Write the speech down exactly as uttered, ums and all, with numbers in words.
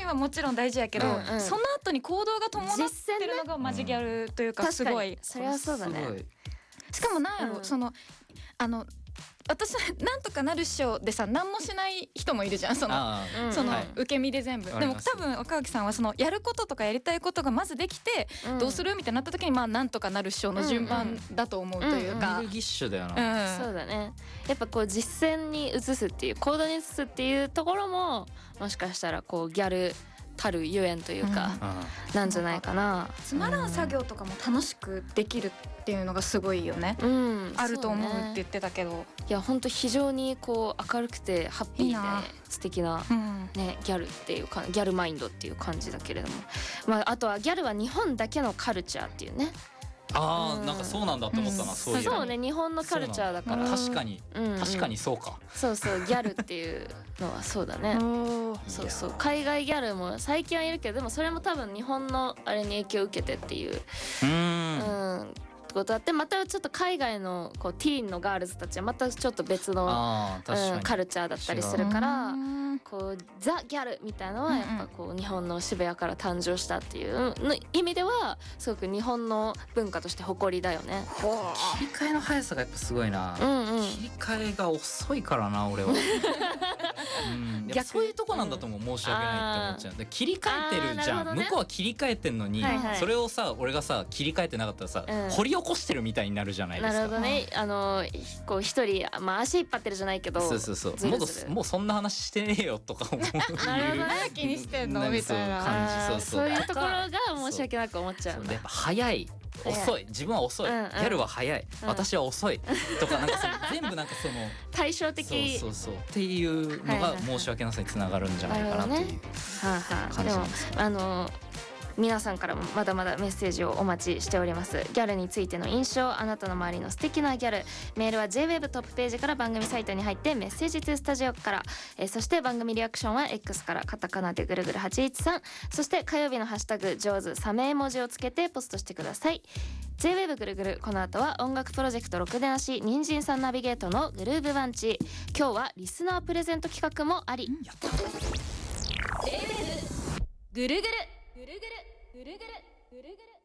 はもちろん大事やけど、 うんうん、 その後に行動が伴ってるのがマジギャルというか、すごい、 それはそうだね。 しかもなんやろ、 うん、 そのあの私なんとかなるっしょでさ、何もしない人もいるじゃん、そのその受け身で全部、はい、でも多分若垣さんはそのやることとかやりたいことがまずできて、うん、どうするみたいになった時に、まあなんとかなるっしょの順番だと思うというか、 エネルギッシュだよな、 うん、そうだね。やっぱこう実践に移すっていう、行動に移すっていうところももしかしたらこうギャルたるゆえんというか、うん、なんじゃないかな。 つまらん作業とかも楽しくできるっていうのがすごいよね、うん、あると思うって言ってたけど、ね、 いや本当非常にこう明るくてハッピーで素敵な、ね、ギャルっていうか、ギャルマインドっていう感じだけれども、まあ、あとはギャルは日本だけのカルチャーっていうね。 あー、うん、なんかそうなんだって思ったな、うん、そういうそうね、日本のカルチャーだから、 確かに、うんうん、確かにそうか、 そうそう、ギャルっていうのはそうだねそうそう、海外ギャルも最近はいるけど、でもそれも多分日本のあれに影響を受けてっていう、うん、うんことあって、またちょっと海外のこうティーンのガールズたちはまたちょっと別の、うん、カルチャーだったりするから、こうザ・ギャルみたいなのはやっぱこう日本の渋谷から誕生したっていう意味ではすごく日本の文化として誇りだよね。 切り替えの速さがやっぱすごいな、うんうん、切り替えが遅いからな俺は、うん、やっぱそういうとこなんだと思う、申し訳ないって思っちゃう。で切り替えてるじゃん、ね、向こうは切り替えてんのに、はいはい、それをさ俺がさ切り替えてなかったらさ、うん、掘り起こしてるみたいになるじゃないですか。 なるほどね、あのこう一人、まあ、足引っ張ってるじゃないけど、 そうそうそう、ずるずるもうもうそんな話してねえよとか思うなるほどね、気にしてんのみたいな感じ、そうそう、 そういうところが申し訳なく思っちゃう。 やっぱ早い、遅い、自分は遅い、うんうん、ギャルは早い、うん、私は遅いとか、なんかその全部なんかその対照的、 そうそうそうっていうのが申し訳なさにつながるんじゃないかなという感じなんです。 あの皆さんからもまだまだメッセージをお待ちしております。ギャルについての印象、あなたの周りの素敵なギャル、メールは ジェイウェーブ トップページから番組サイトに入ってメッセージトゥスタジオから、えー、そして番組リアクションは X からカタカナでぐるぐるはちいちさん、そして火曜日のハッシュタグ上手サメ絵文字をつけてポストしてください。 ジェイウェーブ ぐるぐる、この後は音楽プロジェクトろくでなし人参さんナビゲートのグルーブバンチ、今日はリスナープレゼント企画もあり、やった ジェイウェーブ ぐるぐるぐるぐるぐるぐるぐるぐる